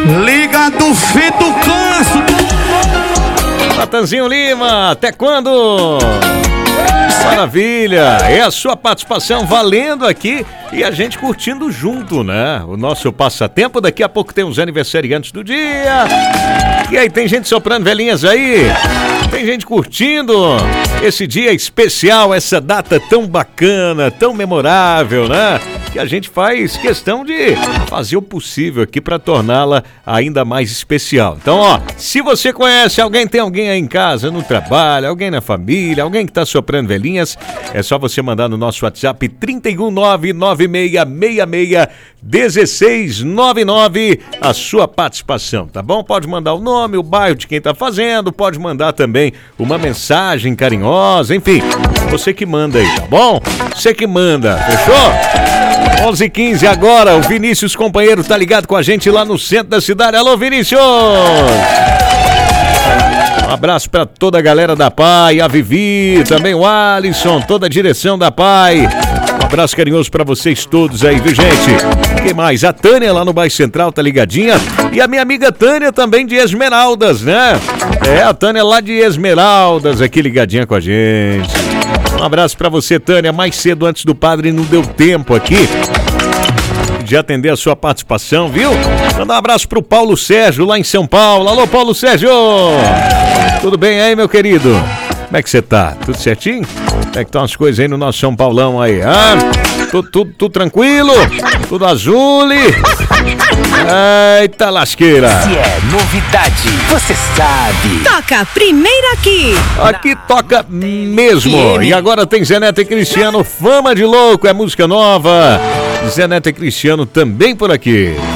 Liga do Fito Câncio. Natanzinho Lima, até quando? Maravilha, é a sua participação valendo aqui e a gente curtindo junto, né? O nosso passatempo, daqui a pouco tem os aniversariantes do dia. E aí, tem gente soprando velhinhas aí? Tem gente curtindo esse dia especial, essa data tão bacana, tão memorável, né? Que a gente faz questão de fazer o possível aqui para torná-la ainda mais especial. Então, ó, se você conhece alguém, tem alguém aí em casa, no trabalho, alguém na família, alguém que tá soprando velhinhas, é só você mandar no nosso WhatsApp 31996661699 a sua participação, tá bom? Pode mandar o nome, o bairro de quem tá fazendo, pode mandar também uma mensagem carinhosa, enfim, você que manda aí, tá bom? Você que manda, fechou? 11h15 agora, o Vinícius companheiro tá ligado com a gente lá no centro da cidade. Alô, Vinícius! Um abraço pra toda a galera da PAI, a Vivi, também o Alisson, toda a direção da PAI. Um abraço carinhoso pra vocês todos aí, viu, gente? Quem mais? A Tânia lá no bairro Central tá ligadinha. E a minha amiga Tânia também de Esmeraldas, né? É, a Tânia lá de Esmeraldas aqui ligadinha com a gente. Um abraço pra você, Tânia. Mais cedo, antes do padre, não deu tempo aqui de atender a sua participação, viu? Manda um abraço pro Paulo Sérgio, lá em São Paulo. Alô, Paulo Sérgio! Tudo bem aí, meu querido? Como é que você tá? Tudo certinho? Como é que estão as coisas aí no nosso São Paulão aí? Ah, tudo tranquilo? Tudo azul? Eita lasqueira! Se é novidade, você sabe. Toca primeiro aqui. Aqui toca mesmo. E agora tem Zé Neto e Cristiano, Fama de Louco, é música nova. Zé Neto e Cristiano também por aqui.